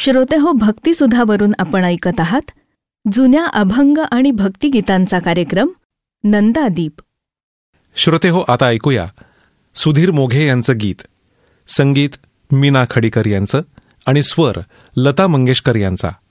श्रोते हो, भक्तिसुधावरून आपण ऐकत आहात जुन्या अभंग आणि भक्तिगीतांचा कार्यक्रम नंदादीप. श्रोते हो, आता ऐकूया सुधीर मोघे यांचं गीत. संगीत मीना खडीकर यांचं आणि स्वर लता मंगेशकर यांचा.